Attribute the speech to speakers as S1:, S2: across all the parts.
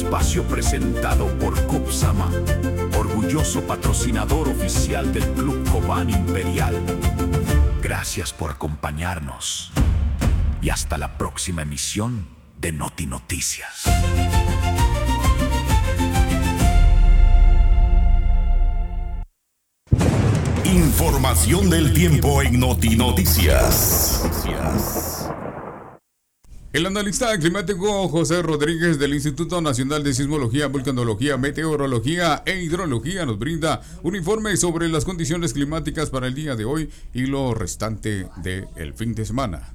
S1: espacio presentado por Copsama, orgulloso patrocinador oficial del Club Cobán Imperial. Gracias por acompañarnos y hasta la próxima emisión de Noti Noticias.
S2: Información del tiempo en Noti Noticias.
S3: El analista climático José Rodríguez del Instituto Nacional de Sismología, Vulcanología, Meteorología e Hidrología nos brinda un informe sobre las condiciones climáticas para el día de hoy y lo restante del fin de semana.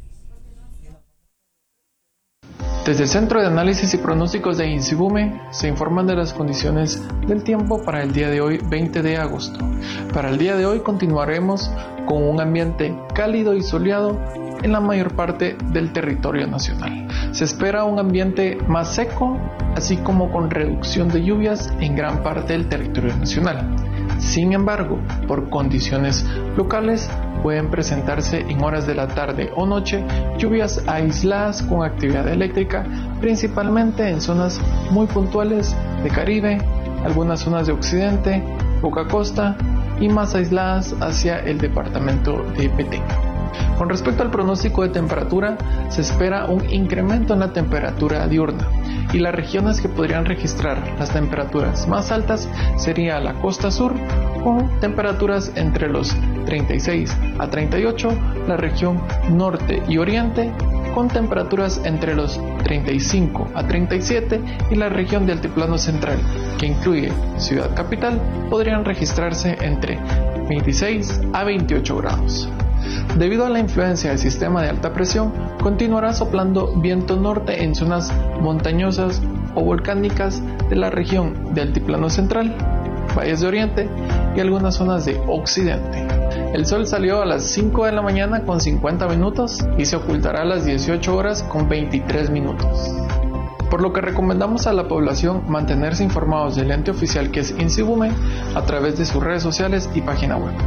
S4: Desde el Centro de Análisis y Pronósticos de INSIBUME se informan de las condiciones del tiempo para el día de hoy, 20 de agosto. Para el día de hoy continuaremos con un ambiente cálido y soleado en la mayor parte del territorio nacional. Se espera un ambiente más seco, así como con reducción de lluvias en gran parte del territorio nacional. Sin embargo, por condiciones locales, pueden presentarse en horas de la tarde o noche lluvias aisladas con actividad eléctrica, principalmente en zonas muy puntuales de Caribe, algunas zonas de Occidente, Boca Costa y más aisladas hacia el departamento de Petén. Con respecto al pronóstico de temperatura, se espera un incremento en la temperatura diurna y las regiones que podrían registrar las temperaturas más altas sería la costa sur con temperaturas entre los 36 a 38, la región norte y oriente con temperaturas entre los 35 a 37 y la región de altiplano central, que incluye Ciudad Capital, podrían registrarse entre 26 a 28 grados. Debido a la influencia del sistema de alta presión, continuará soplando viento norte en zonas montañosas o volcánicas de la región de altiplano central, valles de oriente y algunas zonas de occidente. El sol salió a las 5 de la mañana con 50 minutos y se ocultará a las 18 horas con 23 minutos. Por lo que recomendamos a la población mantenerse informados del ente oficial que es INSIBUME a través de sus redes sociales y página web.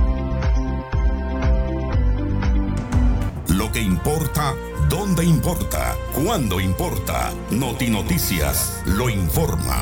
S2: Lo que importa, dónde importa, cuándo importa. Noti Noticias lo informa.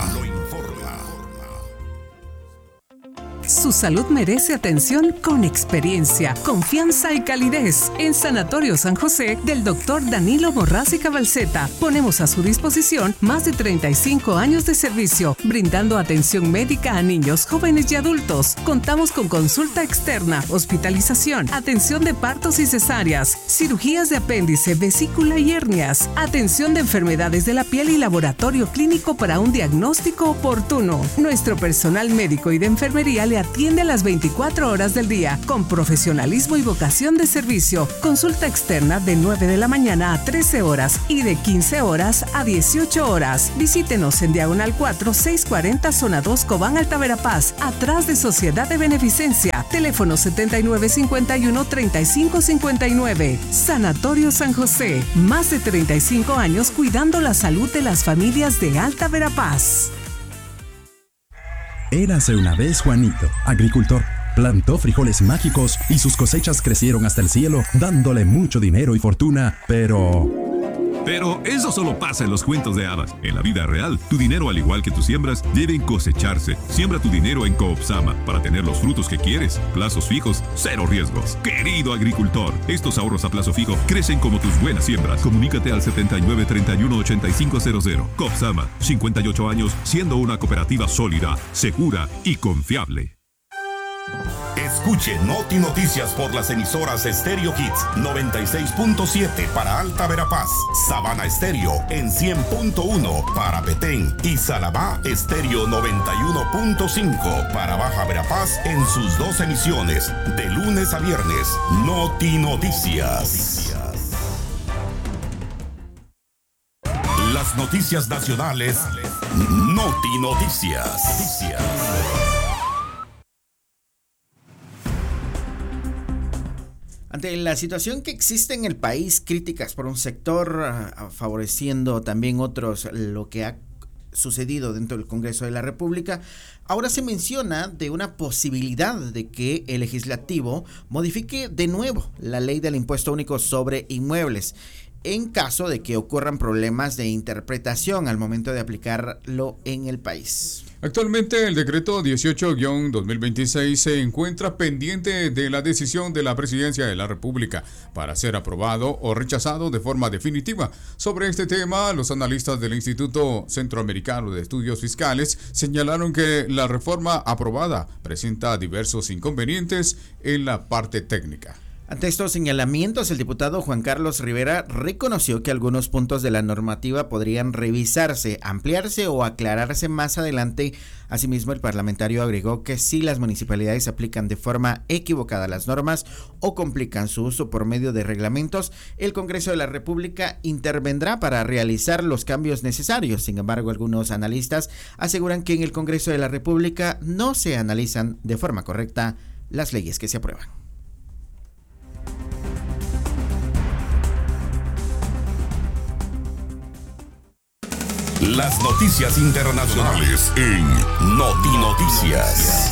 S5: Su salud merece atención con experiencia, confianza y calidez. En Sanatorio San José del Dr. Danilo Morraz y Cabalceta ponemos a su disposición más de 35 años de servicio, brindando atención médica a niños, jóvenes y adultos. Contamos con consulta externa, hospitalización, atención de partos y cesáreas, cirugías de apéndice, vesícula y hernias, atención de enfermedades de la piel y laboratorio clínico para un diagnóstico oportuno. Nuestro personal médico y de enfermería le atiende a las 24 horas del día con profesionalismo y vocación de servicio. Consulta externa de 9 de la mañana a 13 horas y de 15 horas a 18 horas. Visítenos en Diagonal 4, 640 Zona 2 Cobán, Alta Verapaz, atrás de Sociedad de Beneficencia. Teléfono 7951-3559. Sanatorio San José. Más de 35 años cuidando la salud de las familias de Alta Verapaz.
S6: Érase una vez Juanito, agricultor. Plantó frijoles mágicos y sus cosechas crecieron hasta el cielo, dándole mucho dinero y fortuna, Pero eso solo pasa en los cuentos de hadas. En la vida real, tu dinero, al igual que tus siembras, deben cosecharse. Siembra tu dinero en Coopsama para tener los frutos que quieres. Plazos fijos, cero riesgos. Querido agricultor, estos ahorros a plazo fijo crecen como tus buenas siembras. Comunícate al 7931-8500. Coopsama, 58 años siendo una cooperativa sólida, segura y confiable.
S2: Escuche Noti Noticias por las emisoras Stereo Hits 96.7 para Alta Verapaz, Sabana Estéreo en 100.1 para Petén y Salamá Estéreo 91.5 para Baja Verapaz en sus dos emisiones de lunes a viernes. Noti Noticias. Las noticias nacionales. Noti Noticias.
S7: Ante la situación que existe en el país, críticas por un sector, favoreciendo también otros lo que ha sucedido dentro del Congreso de la República, ahora se menciona de una posibilidad de que el legislativo modifique de nuevo la ley del impuesto único sobre inmuebles. en caso de que ocurran problemas de interpretación al momento de aplicarlo en el país.
S3: Actualmente el decreto 18-2026 se encuentra pendiente de la decisión de la Presidencia de la República para ser aprobado o rechazado de forma definitiva. Sobre este tema, los analistas del Instituto Centroamericano de Estudios Fiscales señalaron que la reforma aprobada presenta diversos inconvenientes en la parte técnica.
S7: Ante estos señalamientos, el diputado Juan Carlos Rivera reconoció que algunos puntos de la normativa podrían revisarse, ampliarse o aclararse más adelante. Asimismo, el parlamentario agregó que si las municipalidades aplican de forma equivocada las normas o complican su uso por medio de reglamentos, el Congreso de la República intervendrá para realizar los cambios necesarios. Sin embargo, algunos analistas aseguran que en el Congreso de la República no se analizan de forma correcta las leyes que se aprueban.
S2: Las noticias internacionales en Noti Noticias.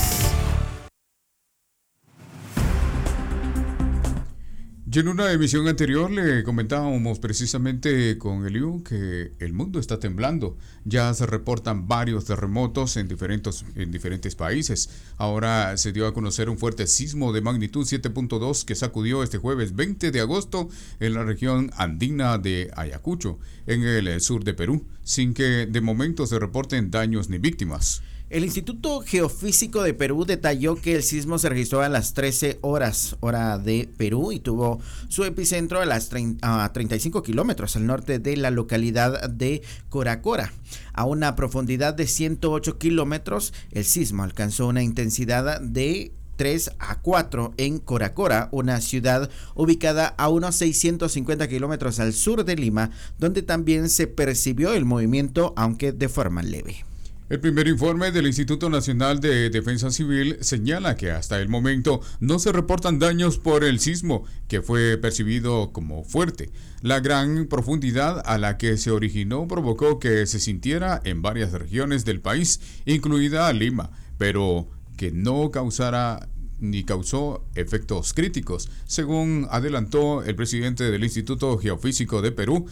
S3: Y en una emisión anterior le comentábamos precisamente con Eliu que el mundo está temblando. Ya se reportan varios terremotos en diferentes países. Ahora se dio a conocer un fuerte sismo de magnitud 7.2 que sacudió este jueves 20 de agosto en la región andina de Ayacucho, en el sur de Perú, sin que de momento se reporten daños ni víctimas.
S7: El Instituto Geofísico de Perú detalló que el sismo se registró a las 13 horas, hora de Perú, y tuvo su epicentro a 35 kilómetros al norte de la localidad de Coracora. A una profundidad de 108 kilómetros, el sismo alcanzó una intensidad de 3 a 4 en Coracora, una ciudad ubicada a unos 650 kilómetros al sur de Lima, donde también se percibió el movimiento, aunque de forma leve.
S3: El primer informe del Instituto Nacional de Defensa Civil señala que hasta el momento no se reportan daños por el sismo, que fue percibido como fuerte. La gran profundidad a la que se originó provocó que se sintiera en varias regiones del país, incluida Lima, pero que no causara ni causó efectos críticos, según adelantó el presidente del Instituto Geofísico de Perú,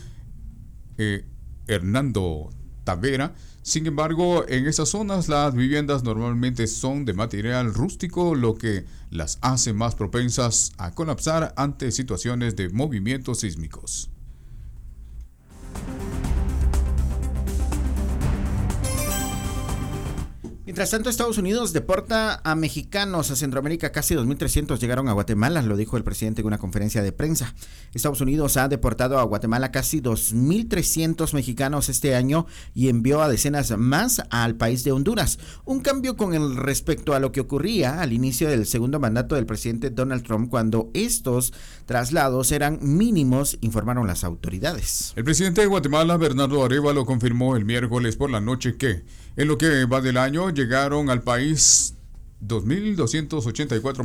S3: Hernando Tavera. Sin embargo, en esas zonas las viviendas normalmente son de material rústico, lo que las hace más propensas a colapsar ante situaciones de movimientos sísmicos.
S7: Mientras tanto, Estados Unidos deporta a mexicanos a Centroamérica. Casi 2.300 llegaron a Guatemala, lo dijo el presidente en una conferencia de prensa. Estados Unidos ha deportado a Guatemala casi 2.300 mexicanos este año y envió a decenas más al país de Honduras. Un cambio con el respecto a lo que ocurría al inicio del segundo mandato del presidente Donald Trump, cuando estos traslados eran mínimos, informaron las autoridades.
S3: El presidente de Guatemala, Bernardo Arévalo, confirmó el miércoles por la noche que en lo que va del año llegaron al país 2.284